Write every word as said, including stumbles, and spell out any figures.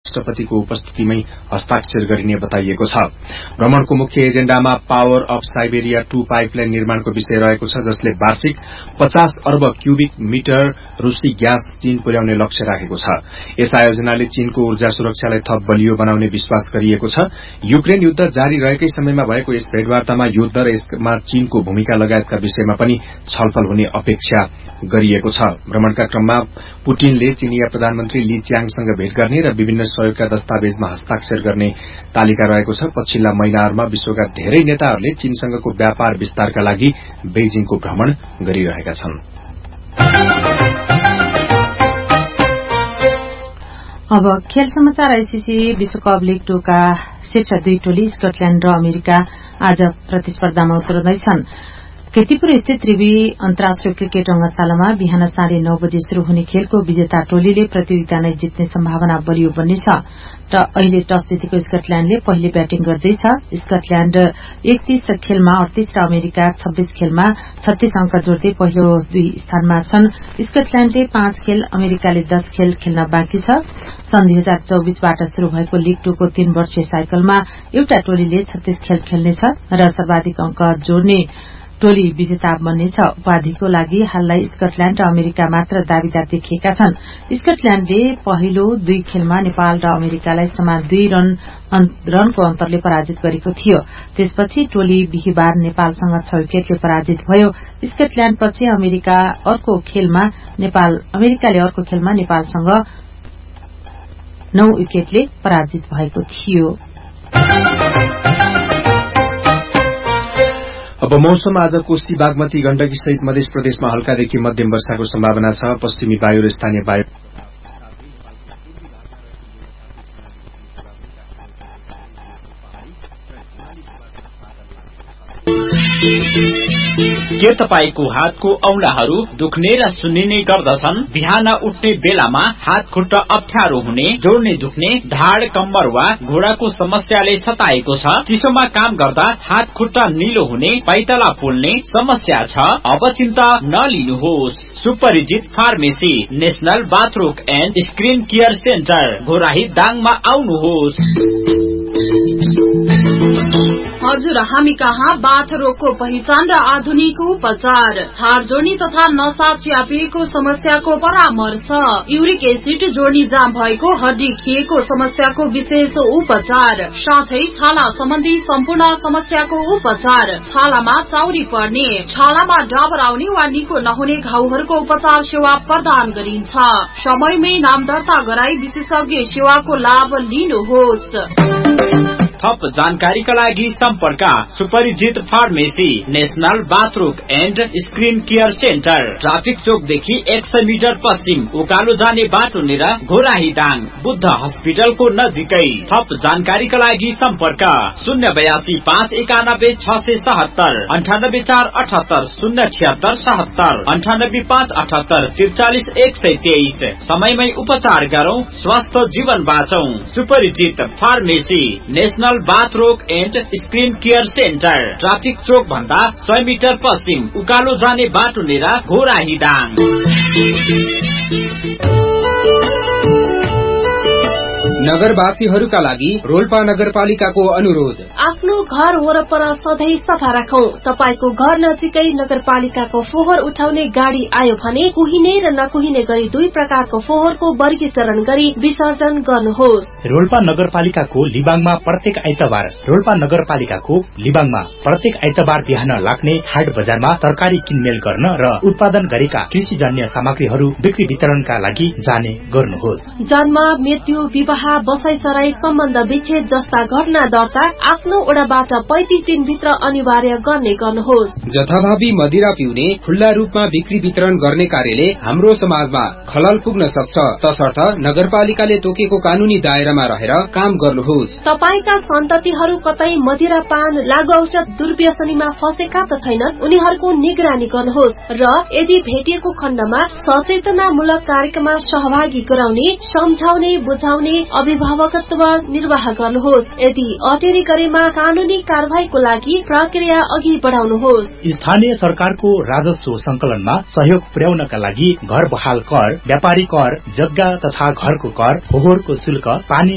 राष्ट्रपतिको उपस्थितिमै हस्ताक्षर गरिने बताइएको छ। भ्रमणको मुख्य एजेण्डामा power of Siberia two pipeline निर्माणको विषय रहेको छ, जसले वार्षिक पचास अर्ब क्यूबिक मिटर रूसी ग्यास चीन पुर्याउने लक्ष्य राखेको छ। यस आयोजनाले चीनको ऊर्जा सुरक्षालाई थप बलियो बनाउने विश्वास गरिएको छ। युक्रेन युद्ध जारी रहेकै समयमा भएको यस भेटवार्तामा युद्ध र यसमा चीनको भूमिका लगायतका विषयमा पनि छलफल हुने अपेक्षा गरिएको छ। भ्रमणका क्रममा पुटिनले चीनिया प्रधानमन्त्री ली च्याङसँग भेट गर्ने र विभिन्न सहयोगका दस्तावेजमा हस्ताक्षर गर्ने तालिका रहेको छ। पछिल्ला महिनाहरूमा विश्वका धेरै नेताहरूले चीनसँगको व्यापार विस्तारका लागि बेइजिङको भ्रमण गरिरहेका छन्। अब खेल समाचार। आईसीसी विश्वकप लीग टू का शीर्ष दुई टोली स्कटल्याण्ड र अमेरिका आज प्रतिस्पर्धामा उत्रदैछन्। कीर्तिपुर स्थित त्रिवी अन्तर्राष्ट्रिय क्रिकेट रंगशालामा बिहान साढे नौ बजे शुरू हुने खेलको विजेता टोलीले प्रतियोगिता नै जित्ने सम्भावना बलियो बन्नेछ र अहिले टस जितेको स्कटल्याण्डले पहिले ब्याटिङ गर्दैछ। स्कटल्याण्ड एकतीस खेलमा अडतीस र अमेरिका छब्बीस खेलमा छत्तीस अंक जोड्दै पहिलो दुई स्थानमा छन्। स्कटल्याण्डले पाँच खेल, अमेरिकाले दस खेल खेल्न बाँकी छ। सन् दुई हजार चौबीसबाट शुरू भएको लीग टू को तीन वर्षीय साइकलमा एउटा टोलीले छत्तीस खेल खेल्नेछ र सर्वाधिक अंक जोड्ने टोली विजेता बन्नेछ। उपाधिको लागि हाललाई स्कटल्याण्ड र अमेरिका मात्र दावीदार देखिएका छन्। स्कटल्याण्डले पहिलो दुई खेलमा नेपाल र अमेरिकालाई समान दुई रन रनको अन्तरले पराजित गरेको थियो। त्यसपछि टोली बिहीबार नेपालसँग छ विकेटले पराजित भयो। स्कटल्याण्डपछि अमेरिका अर्को खेलमा नेपाल अमेरिकाले अर्को खेलमा नेपालसँग नौ विकेटले पराजित भएको थियो। अब मौसम। आज कोशी, बागमती, गण्डकी सहित मध्य प्रदेशमा हल्कादेखि मध्यम वर्षाको सम्भावना छ। पश्चिमी वायु र स्थानीय वायु के तपाईको हातको औंलाहरू दुख्ने र सुन्निने गर्दछन्? बिहान उठ्ने बेलामा हात खुट्टा अप्ठ्यारो हुने, जोड्ने दुख्ने, ढाड, कम्बर वा घुँडाको समस्याले सताएको छ? चिसोमा काम गर्दा हात खुट्टा निलो हुने, पाइताला पोल्ने समस्या छ? अब चिन्ता नलिनुहोस्। सुपरिचित pharmacy, national बाथरोग and screen care centre, Ghorahi दाङमा आउनुहोस्। हजुर, हामी कहाँ बाथ रोगको पहिचान र आधुनिक उपचार, हाड जोड्नी तथा नसा च्यापिएको समस्याको परामर्श, युरिक एसिड जोड्नी जाम भएको, हड्डी खिएको समस्याको विशेष उपचार, साथै छाला सम्बन्धी सम्पूर्ण समस्याको उपचार, छालामा चाउरी पर्ने, छालामा डाबर आउने वा निको नहुने घाउहरूको उपचार सेवा प्रदान गरिन्छ। समयमै नाम दर्ता गराई विशेषज्ञ सेवाको लाभ लिनुहोस्। थप जानकारीका लागि सम्पर्क सुपरिचित pharmacy, national बाथरोग and screen care centre, traffic चोकदेखि एक सय मिटर पश्चिम उकालो जाने बाटो नेर घोराही दाङ, बुद्ध हस्पिटलको नजिकै। थप जानकारीका लागि सम्पर्क शून्य बयासी पाँच एकानब्बे छ सय सहत्तर, अन्ठानब्बे चार अठहत्तर शून्य छिहत्तर सहत्तर, अन्ठानब्बे पाँच अठहत्तर त्रिचालिस एक सय तेइस। समयमै उपचार गरौं, स्वस्थ जीवन बाँचौं। सुपरिचित pharmacy, national बाथरोग and screen care centre, traffic चोक भन्दा सय मिटर पश्चिम उकालो जाने बाटो नेर घोराही दाङ। नगरवासीहरूका लागि रोल्पा नगरपालिकाको अनुरोध। आफ्नो घर वरपर सधैँ सफा राखौं। तपाईको घर नजिकै नगरपालिकाको फोहोर उठाउने गाडी आयो भने कुहिने र नकुहिने गरी दुई प्रकारको फोहोरको वर्गीकरण गरी विसर्जन गर्नुहोस्। रोल्पा नगरपालिकाको लिबाङमा प्रत्येक आइतबार रोल्पा नगरपालिकाको लिबाङमा प्रत्येक आइतबार बिहान लाग्ने हाट बजारमा तरकारी किनमेल गर्न र उत्पादन गरेका कृषिजन्य सामग्रीहरू बिक्री वितरणका लागि जाने गर्नुहोस्। जन्म, मृत्यु, विवाह, बसाइसराई, सम्बन्ध विच्छेद जस्ता घटना दर्ता आफ्नो ओडाबाट पैंतीस दिन भित्र अनिवार्य गर्ने गर्नुहोस्। जथाभावी मदिरा पिउने, खुल्ला रूपमा बिक्री वितरण गर्ने कार्यले हाम्रो समाजमा खलल पुग्न सक्छ, तसर्थ नगरपालिकाले तोकेको कानूनी दायरामा रहेर काम गर्नुहोस्। तपाईका सन्ततिहरू कतै मदिरा पान, लागु औषध दुर्व्यसनीमा फसेका त छैनन्? उनीहरूको निगरानी गर्नुहोस् र यदि भेटिएको खण्डमा सचेतनामूलक कार्यक्रममा सहभागी गराउने, सम्झाउने, बुझाउने, अभिभावकत्व निर्वाह गर्नुहोस्। यदि अटेरी गरेमा कानूनी कार्यवाहीको लागि प्रक्रिया अघि बढाउनुहोस्। स्थानीय सरकारको राजस्व संकलनमा सहयोग पुर्याउनका लागि घर बहाल कर, व्यापारी कर, जग्गा तथा घरको कर, फोहोरको शुल्क, पानी